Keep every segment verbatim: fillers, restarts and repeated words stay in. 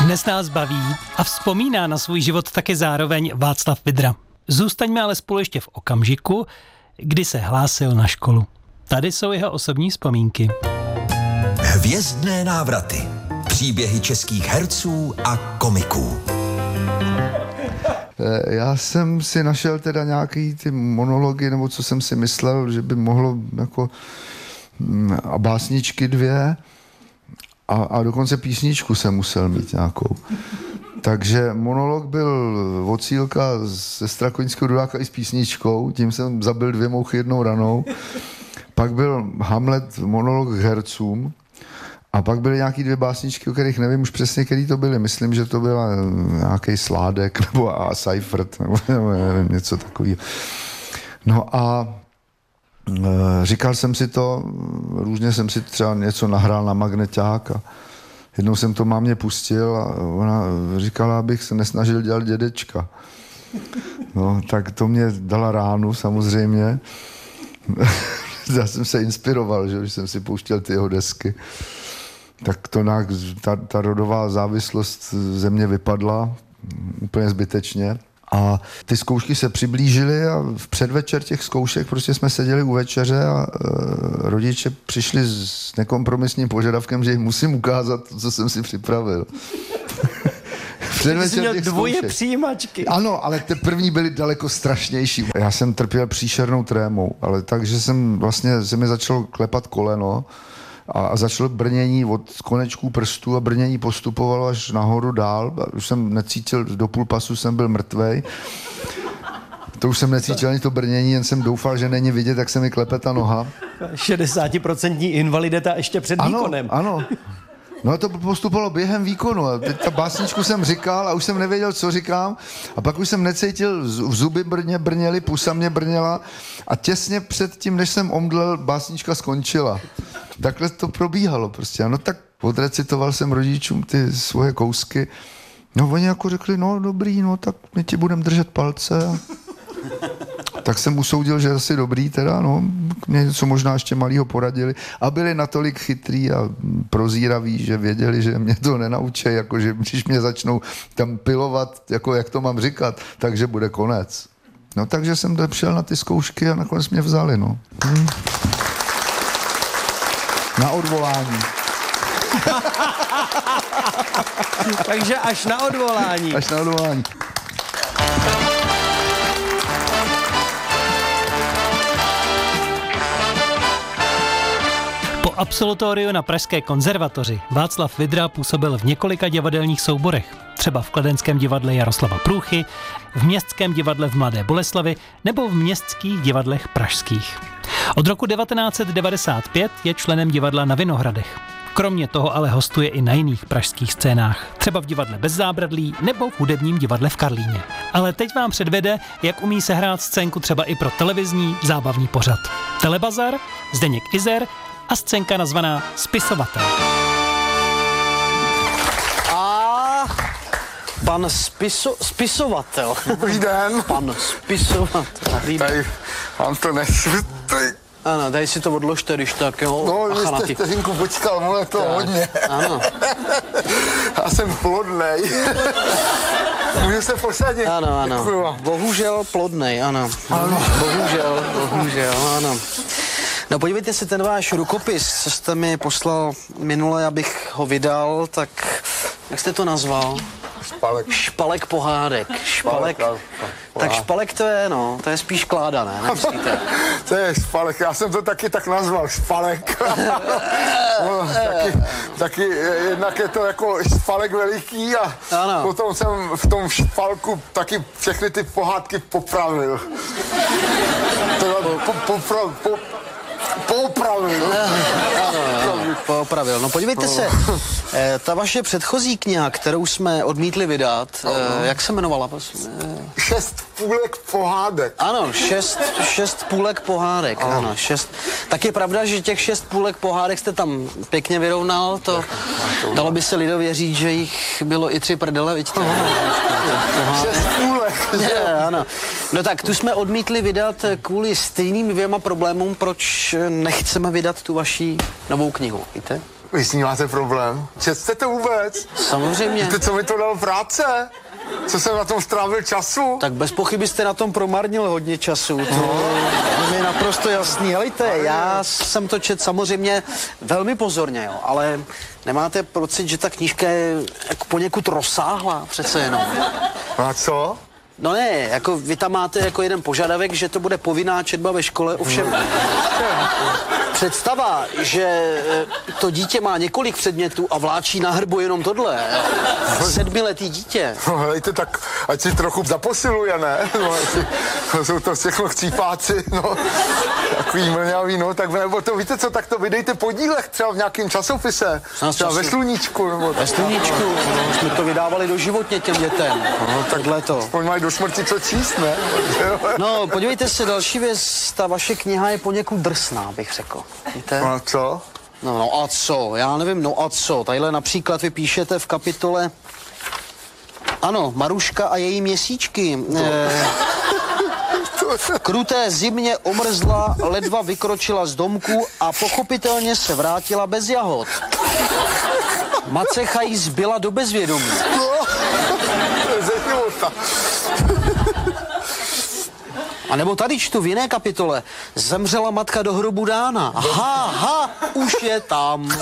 Dnes nás baví a vzpomíná na svůj život taky zároveň Václav Vydra. Zůstaňme ale spolu ještě v okamžiku, kdy se hlásil na školu. Tady jsou jeho osobní vzpomínky. Hvězdné návraty. Příběhy českých herců a komiků. Já jsem si našel teda nějaký ty monology, nebo co jsem si myslel, že by mohlo jako a básničky dvě a, a dokonce písničku jsem musel mít nějakou. Takže monolog byl od Cílka ze Strakoňského Dudáka i s písničkou, tím jsem zabil dvě mouchy jednou ranou. Pak byl Hamlet monolog k hercům a pak byly nějaký dvě básničky, o kterých nevím už přesně, který to byly. Myslím, že to byla nějaký Sládek nebo a Seifert nebo nevím, něco takového. No a e, říkal jsem si to, různě jsem si třeba něco nahrál na magneťák a jednou jsem to mámě pustil a ona říkala, abych se nesnažil dělat dědečka. No, tak to mě dala ránu samozřejmě. Já jsem se inspiroval, že když jsem si pouštěl ty jeho desky. Tak to nějak, ta, ta rodová závislost ze mě vypadla úplně zbytečně. A ty zkoušky se přiblížily a v předvečer těch zkoušek prostě jsme seděli u večeře a e, rodiče přišli s nekompromisním požadavkem, že jim musím ukázat to, co jsem si připravil. Předvečer těch dvoje zkoušek. Přijímačky. Ano, ale ty první byly daleko strašnější. Já jsem trpěl příšernou trémou, ale takže jsem vlastně, se mi začalo klepat koleno a, a začalo brnění od konečků prstů a brnění postupovalo až nahoru dál. A už jsem necítil, do půl pasu jsem byl mrtvej. To už jsem necítil ani to brnění, jen jsem doufal, že není vidět, jak se mi klepe ta noha. šedesátiprocentní invalidita ještě před ano, výkonem. Ano, no to postupovalo během výkonu. A teď ta básničku jsem říkal a už jsem nevěděl, co říkám. A pak už jsem necítil, v zuby brně, brněly, pusa mě brněla. A těsně před tím, než jsem omdlel, básnička skončila. Takhle to probíhalo prostě. No tak odrecitoval jsem rodičům ty svoje kousky. No oni jako řekli, no dobrý, no tak my ti budeme držet palce. Tak jsem usoudil, že asi dobrý teda, no, mě něco možná ještě malýho poradili a byli natolik chytrý a prozíraví, že věděli, že mě to nenaučí, jako že když mě začnou tam pilovat, jako jak to mám říkat, takže bude konec. No takže jsem šel na ty zkoušky a nakonec mě vzali, no. Hm. Na odvolání. Takže až na odvolání. Až na odvolání. Po absolutoriu na Pražské konzervatoři Václav Vydra působil v několika divadelních souborech, třeba v Kladenském divadle Jaroslava Průchy, v Městském divadle v Mladé Boleslavi nebo v Městských divadlech pražských. Od roku devatenáct set devadesát pět je členem divadla na Vinohradech. Kromě toho ale hostuje i na jiných pražských scénách, třeba v divadle Bez zábradlí nebo v hudebním divadle v Karlíně. Ale teď vám předvede, jak umí sehrát scénku třeba i pro televizní zábavní pořad. Telebazar, Zdeněk Izer a scénka nazvaná Spisovatel. A pan spiso, spisovatel. Dobrý den. Pan spisovatel. Dobrý den. Tady vám to nesvětlí. Ano, tady si to odložte, když tak, jo. No, vy jste vteřinku počkal, mluví to tak. Hodně. Ano. Já jsem plodnej. Můžu se posadit? Ano, ano. Děkuju. Bohužel plodnej, ano. Ano. Bohužel, bohužel, ano. No podívejte si, ten váš rukopis, co jste mi poslal minule, abych ho vydal, tak jak jste to nazval? Špalek. Špalek pohádek. Špalek. Špalek. Tak špalek to je, no, to je spíš kláda, ne? Nemyslíte? To je špalek, já jsem to taky tak nazval, špalek. No, taky, taky jednak je to jako špalek veliký a ano. Potom jsem v tom špalku taky všechny ty pohádky popravil. To, po, poprav, po, Popravil. Ano, popravil. No podívejte se, ta vaše předchozí kniha, kterou jsme odmítli vydat, uh-huh. jak se jmenovala? Šest půlek pohádek. Ano, šest, šest půlek pohádek, uh-huh. ano, šest. Tak je pravda, že těch šest půlek pohádek jste tam pěkně vyrovnal, to dalo by se lidově říct, že jich bylo i tři prdele, vidíte? Uh-huh. Šest půlek. Je, ano. No tak tu jsme odmítli vydat kvůli stejným dvěma problémům, proč nechceme vydat tu vaši novou knihu, víte? Vy s ní máte problém. Četste to vůbec? Samozřejmě. Víte, co mi to dalo práce? Co jsem na tom strávil času? Tak bez pochyby jste na tom promarnil hodně času. To mi je naprosto jasný. Helejte, já jsem to čet samozřejmě velmi pozorně, jo, ale nemáte pocit, že ta knížka je jako poněkud rozsáhlá přece jenom? A co? No ne, jako vy tam máte jako jeden požadavek, že to bude povinná četba ve škole, ovšem představa, že to dítě má několik předmětů a vláčí na hrbu jenom tohle, sedmiletý dítě. No helejte, tak ať si trochu zaposiluje, ne? No, ať, no, jsou to všechno chcípáci, no, takový mlňavý, no, tak nebo to víte co, tak to vydejte po dílech třeba v nějakém časopise, třeba ve Sluníčku, nebo ve Sluníčku, no, jsme to vydávali doživotně těm dětem, no, takhle to. Aspoň mají do smrti co číst, ne? No, podívejte se, další věc, ta vaše kniha je poněkud drsná, bych řekl. Víte? No a co? No, no a co? Já nevím, no a co? Tadyhle například vy píšete v kapitole ano, Maruška a její měsíčky. Eh, v kruté zimě omrzla, ledva vykročila z domku a pochopitelně se vrátila bez jahod. Macecha jí zbyla do bezvědomí. No, ze života. A nebo tady čtu v jiné kapitole. Zemřela matka do hrobu dána. Aha, ha, už je tam.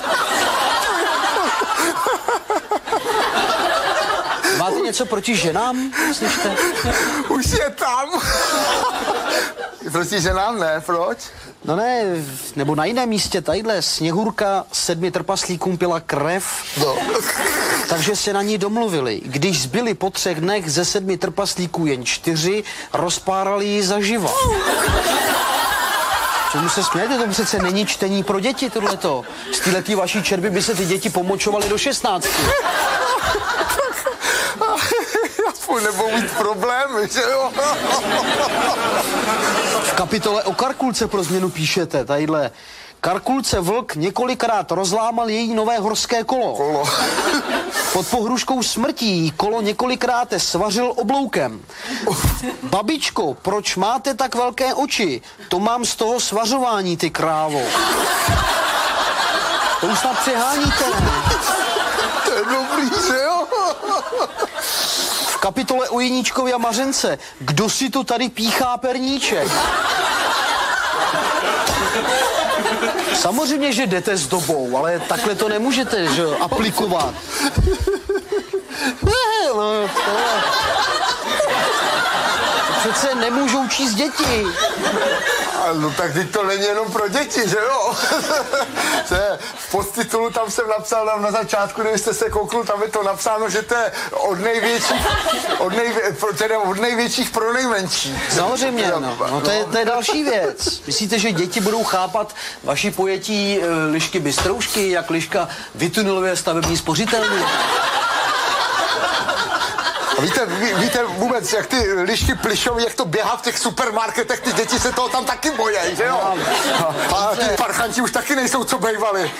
Máte něco proti ženám, slyšte? Už je tam. Proti ženám ne, proč? No ne, nebo na jiném místě, tadyhle Sněhurka sedmi trpaslíkům pila krev, no. Takže se na ní domluvili. Když zbyli po třech dnech ze sedmi trpaslíků jen čtyři, rozpárali ji zaživa. Čemu se smějete? To přece není čtení pro děti, tohleto. Z téhletý vaší čerby by se ty děti pomočovaly do šestnácti. Aspoň nebudou mít problémy, že jo? V kapitole o Karkulce pro změnu píšete, tadyhle. Karkulce vlk několikrát rozlámal její nové horské kolo. Kolo. Pod pohruškou smrtí kolo několikrát svařil obloukem. Babičko, proč máte tak velké oči? To mám z toho svařování, ty krávo. To už snad přeháníte. To je dobrý, že jo? V kapitole o Jeníčkovi a Mařence. Kdo si to tady píchá perníček? Samozřejmě, že jdete s dobou, ale takhle to nemůžete, že aplikovat. Ne, no, to... to přece nemůžou číst děti. No tak teď to není jenom pro děti, že jo? V podtitulu tam jsem napsal tam na začátku, když jste se kouknul, tam je to napsáno, že to je od největších, od, nejvě, teda od největších pro nejmenší. Samozřejmě, no. no to, je, to je další věc. Myslíte, že děti budou chápat vaši pojetí e, lišky bystroušky, jak liška vytunelové stavební spořitelny? A víte, ví, víte vůbec, jak ty lišky plišový, jak to běhá v těch supermarketech, ty děti se toho tam taky bojí, že jo? A, a ty parchanti už taky nejsou, co bejvali.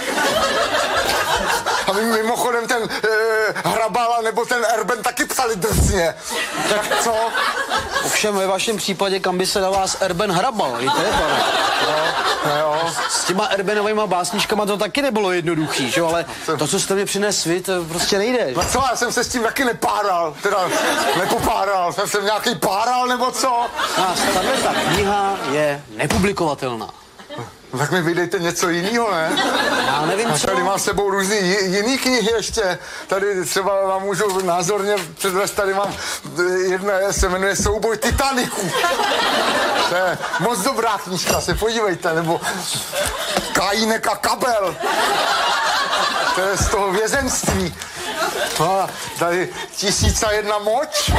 A mimochodem ten e, Hrabala nebo ten Erben taky psali drsně. Tak co? Ovšem ve vašem případě, kam by se na vás Erben hrabal, víte, pane? No, jo. S těma Erbenovýma básničkama to taky nebylo jednoduchý, že? Ale to, co jste mi přinesl vy, to prostě nejde. No co, já jsem se s tím taky nepáral, teda nepopáral, jsem se nějaký páral nebo co? A tahle ta kniha je nepublikovatelná. No, tak mi vydejte něco jiného, ne? Já nevím, co. Tady mám s sebou různý jiný knihy ještě. Tady třeba vám můžu názorně předvést, tady mám jedna, se jmenuje Souboj Titaniků. To je moc dobrá knížka, se podívejte, nebo Kajínek a Kabel. To je z toho vězenství. A tady Tisíc a jedna moč.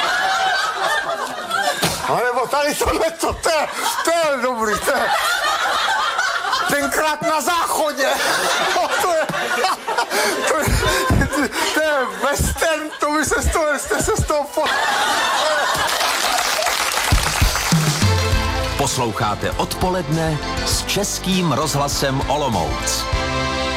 A nebo tady tohleto, to je, to je dobrý, to je... Tenkrát na záchodě. No, to je, to je, to je western, to by se z toho, jste se z toho po... Posloucháte Odpoledne s Českým rozhlasem Olomouc.